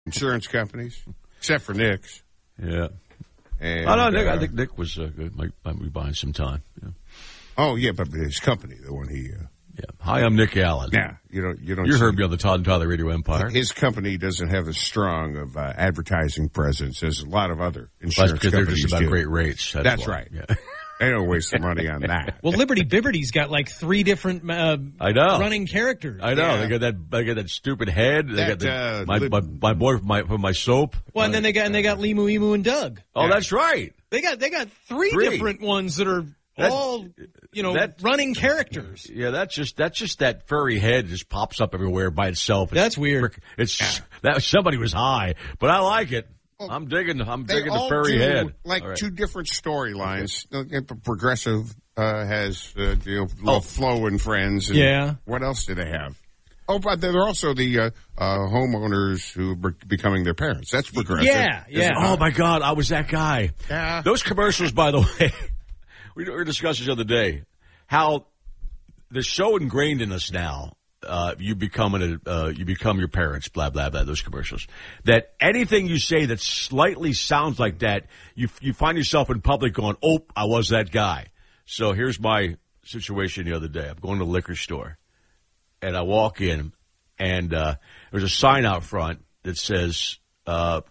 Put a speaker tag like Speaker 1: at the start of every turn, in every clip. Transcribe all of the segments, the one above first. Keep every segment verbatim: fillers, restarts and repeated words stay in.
Speaker 1: insurance companies, except for Nick's.
Speaker 2: Yeah.
Speaker 1: And,
Speaker 2: oh, no, Nick,
Speaker 1: uh,
Speaker 2: I think Nick was uh, good. Might, might be buying some time. Yeah.
Speaker 1: Oh, yeah, but his company, the one he... Uh,
Speaker 2: yeah. Hi, I'm Nick Allen.
Speaker 1: Yeah, you don't... You, don't
Speaker 2: you
Speaker 1: see,
Speaker 2: heard me on the Todd and Tyler Radio Empire.
Speaker 1: His company doesn't have as strong of uh, advertising presence as a lot of other insurance
Speaker 2: That's because
Speaker 1: companies
Speaker 2: they're just about
Speaker 1: do.
Speaker 2: great rates. That's,
Speaker 1: That's
Speaker 2: why.
Speaker 1: right.
Speaker 2: Yeah.
Speaker 1: They don't waste their money on that.
Speaker 3: Well, Liberty Bibberty's got like three different uh,
Speaker 2: I know.
Speaker 3: running characters.
Speaker 2: I know.
Speaker 1: Yeah.
Speaker 2: They got that They got that stupid head. They
Speaker 1: That,
Speaker 2: got the,
Speaker 1: uh,
Speaker 2: my,
Speaker 1: lib-
Speaker 2: my, my boy for my, for my soap.
Speaker 3: Well, and then they got and they got Limu, Emu, and Doug.
Speaker 2: Oh,
Speaker 1: Yeah.
Speaker 2: that's right.
Speaker 3: They got they got three,
Speaker 2: Three.
Speaker 3: different ones that are
Speaker 2: That-
Speaker 3: all you know
Speaker 2: that-
Speaker 3: running characters.
Speaker 2: Yeah, that's just that's just that furry head just pops up everywhere by itself. It's
Speaker 3: That's weird.
Speaker 2: frick- It's that somebody was high, but I like it. I'm digging. I'm
Speaker 1: They
Speaker 2: digging the
Speaker 1: all
Speaker 2: furry
Speaker 1: do,
Speaker 2: head.
Speaker 1: like
Speaker 2: All right.
Speaker 1: two different storylines. Okay. Progressive uh, has uh, you know,
Speaker 2: Oh.
Speaker 1: Flo and Friends. And
Speaker 3: Yeah.
Speaker 1: What else do they have? Oh, but they're also the uh, uh, homeowners who are becoming their parents. That's progressive.
Speaker 3: Yeah,
Speaker 1: isn't
Speaker 3: yeah.
Speaker 1: it?
Speaker 2: Oh my God, I was that guy.
Speaker 1: Yeah.
Speaker 2: Those commercials, by the way, we were discussing the other day how they're so ingrained in us now. Uh, you become an, uh, you become your parents, blah blah blah. Those commercials. That anything you say that slightly sounds like that, you you find yourself in public going, "Oh, I was that guy." So here's my situation the other day. I'm going to the liquor store, and I walk in, and uh, there's a sign out front that says, uh,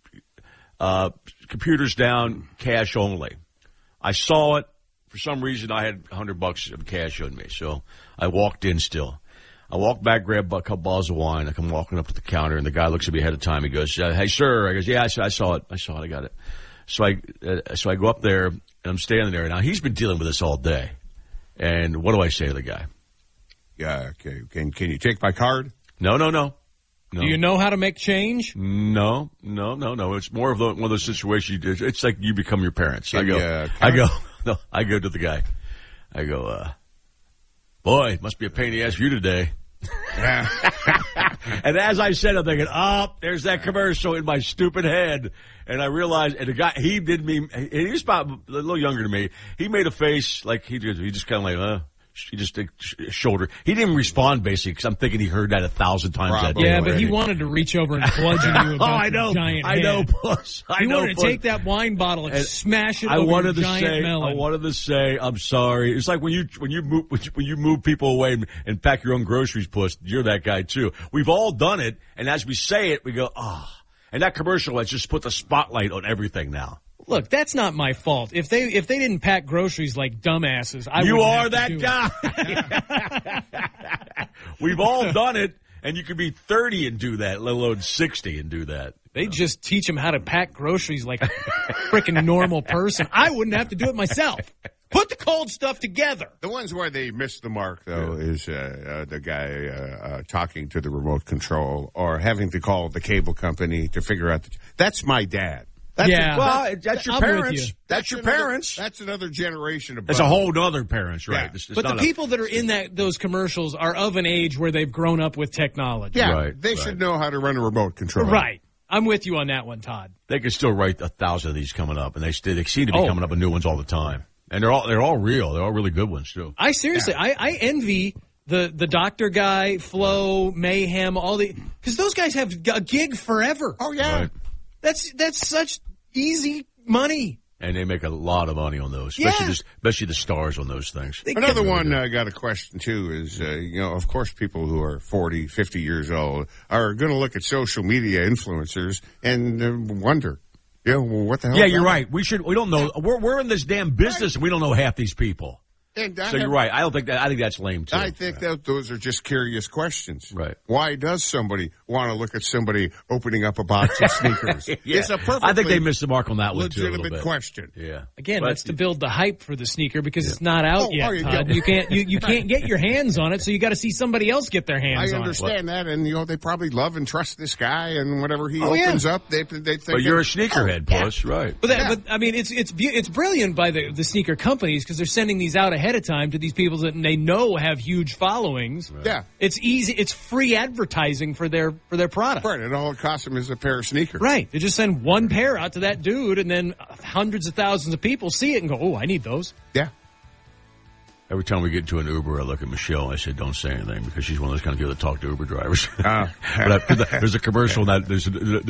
Speaker 2: uh, "Computers down, cash only." I saw it. For some reason, I had a hundred bucks of cash on me, so I walked in still. I walk back, grab a couple bottles of wine. I come walking up to the counter, and the guy looks at me ahead of time. He goes, uh, "Hey, sir." I goes, "Yeah, I saw, I saw it. I saw it. I got it." So I, uh, so I go up there, and I'm standing there. Now he's been dealing with this all day. And what do I say to the guy?
Speaker 1: Yeah. Okay. Can Can you take my card?
Speaker 2: No, no, no, no.
Speaker 3: Do you know how to make change?
Speaker 2: No, no, no, no. It's more of the, one of those situations. You do, it's like you become your parents. I
Speaker 1: Can
Speaker 2: go,
Speaker 1: you, uh,
Speaker 2: I go, no, I go to the guy. I go, uh, boy, it must be a pain in the ass for you today. And as I said, I'm thinking, oh, there's that commercial in my stupid head. And I realized, and the guy, he did me, and he was about a little younger than me. He made a face like he just, he just kind of like, uh, he just uh, shoulder. He didn't even respond basically because I'm thinking he heard that a thousand times that
Speaker 1: Probably.
Speaker 2: day.
Speaker 3: Yeah, but he
Speaker 1: already.
Speaker 3: wanted to reach over and bludgeon you
Speaker 2: Oh,
Speaker 3: about
Speaker 2: I
Speaker 3: your
Speaker 2: know,
Speaker 3: giant
Speaker 2: I
Speaker 3: head.
Speaker 2: know, Puss. I
Speaker 3: He
Speaker 2: know,
Speaker 3: wanted to
Speaker 2: Puss.
Speaker 3: take that wine bottle and,
Speaker 2: And
Speaker 3: smash it
Speaker 2: I
Speaker 3: over
Speaker 2: wanted
Speaker 3: your
Speaker 2: to
Speaker 3: giant
Speaker 2: say,
Speaker 3: melon.
Speaker 2: I wanted to say, I'm sorry. It's like when you when you move when you move people away and, and pack your own groceries. Puss, you're that guy too. We've all done it, and as we say it, we go, ah. And that commercial has just put the spotlight on everything now.
Speaker 3: Look, that's not my fault. If they if they didn't pack groceries like dumbasses, I
Speaker 2: You
Speaker 3: wouldn't
Speaker 2: are
Speaker 3: have to
Speaker 2: that
Speaker 3: do it.
Speaker 2: guy. We've all done it, and you could be thirty and do that, let alone sixty and do that.
Speaker 3: They just teach them how to pack groceries like a freaking normal person. I wouldn't have to do it myself. Put the cold stuff together.
Speaker 1: The ones where they miss the mark, though, yeah. is uh, uh, the guy uh, uh, talking to the remote control or having to call the cable company to figure out. The, that's my dad. That's
Speaker 3: Yeah.
Speaker 1: A,
Speaker 2: Well,
Speaker 1: that,
Speaker 2: that's your
Speaker 3: I'm with
Speaker 2: parents.
Speaker 3: you.
Speaker 2: That's your
Speaker 1: another,
Speaker 2: parents.
Speaker 1: That's another generation of.
Speaker 2: That's a
Speaker 1: brother.
Speaker 2: whole other parents, right?
Speaker 1: Yeah.
Speaker 2: It's- it's
Speaker 3: But the
Speaker 2: not a-
Speaker 3: people that are in that those commercials are of an age where they've grown up with technology.
Speaker 1: Yeah,
Speaker 2: Right,
Speaker 1: they
Speaker 2: right.
Speaker 1: should know how to run a remote control.
Speaker 3: Right. I'm with you on that one, Todd.
Speaker 2: they could still write a thousand of these coming up, and they, still, they seem to be
Speaker 3: Oh.
Speaker 2: coming up with new ones all the time. And they're all they're all real. They're all really good ones too.
Speaker 3: I seriously, I, I envy the the doctor guy, Flo, Mayhem, all the because those guys have a gig forever.
Speaker 1: Oh yeah.
Speaker 2: Right.
Speaker 3: That's that's such easy money.
Speaker 2: And they make a lot of money on those, especially,
Speaker 3: Yeah.
Speaker 2: the, especially the stars on those things.
Speaker 3: They
Speaker 1: Another
Speaker 3: get-
Speaker 1: one I uh, got a question too is, uh, you know, of course, people who are forty, fifty years old are going to look at social media influencers and uh, wonder, you know, well, what the hell?
Speaker 2: Yeah,
Speaker 1: is
Speaker 2: you're
Speaker 1: that?
Speaker 2: right. We should. We don't know. We're we're in this damn business, and we don't know half these people.
Speaker 1: And I
Speaker 2: So
Speaker 1: have-
Speaker 2: you're right. I don't think that. I think that's lame too.
Speaker 1: I think that those are just curious questions.
Speaker 2: Right.
Speaker 1: Why does somebody want to look at somebody opening up a box of sneakers?
Speaker 2: Yeah.
Speaker 1: It's a perfectly
Speaker 2: I think they missed the mark on that one too. A little
Speaker 1: legitimate
Speaker 2: bit.
Speaker 1: question.
Speaker 2: Yeah.
Speaker 3: Again,
Speaker 2: But-
Speaker 3: that's to build the hype for the sneaker because it's not out
Speaker 1: Oh,
Speaker 3: yet.
Speaker 1: oh, you
Speaker 3: Todd.
Speaker 1: get-
Speaker 3: You can't you, you can't get your hands on it, so you got to see somebody else get their hands
Speaker 1: I
Speaker 3: on it.
Speaker 1: understand that, and you know they probably love and trust this guy, and whatever he
Speaker 3: Oh, yeah.
Speaker 1: opens up, they they think.
Speaker 2: But you're a
Speaker 1: that-
Speaker 2: sneakerhead,
Speaker 1: Oh, yeah.
Speaker 2: Puss, right?
Speaker 3: But, that,
Speaker 1: Yeah.
Speaker 3: but I mean, it's it's bu- it's brilliant by the the sneaker companies because they're sending these out ahead of time to these people that they know have huge followings.
Speaker 1: Yeah.
Speaker 3: It's easy. It's free advertising for their for their product.
Speaker 1: Right, and all it costs him is a pair of sneakers.
Speaker 3: Right. They just send one pair out to that dude, and then hundreds of thousands of people see it and go, "Oh, I need those."
Speaker 1: Yeah.
Speaker 2: Every time we get into an Uber, I look at Michelle. I said, "Don't say anything," because she's one of those kind of people that talk to Uber drivers.
Speaker 1: Uh,
Speaker 2: but I, there's a commercial that there's a,